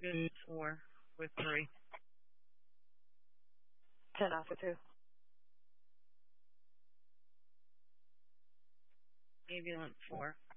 good 4 with 3. 10 off of 2. Ambulance 4.